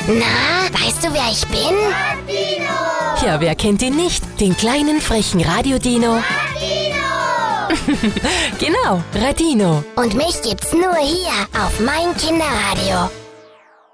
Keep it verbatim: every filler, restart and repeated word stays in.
Na, weißt du, wer ich bin? Radino! Ja, wer kennt ihn nicht? Den kleinen, frechen Radio-Dino. Radino! Genau, Radino. Und mich gibt's nur hier auf mein Kinderradio.